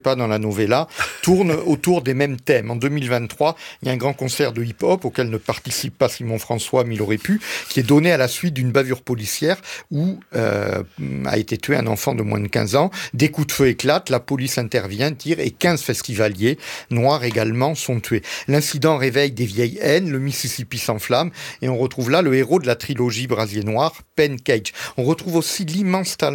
pas dans la novella, tourne autour des mêmes thèmes. En 2023, il y a un grand concert de hip-hop auquel ne participe pas Simon François, mais il aurait pu, qui est donné à la suite d'une bavure policière où a été tué un enfant de moins de 15 ans. Des coups de feu éclatent, la police intervient, tire et 15 festivaliers noirs également sont tués. L'incident réveille des vieilles haines, le Mississippi s'enflamme et on retrouve là le héros de la trilogie Brasier Noir, Penn Cage. On retrouve aussi l'immense talent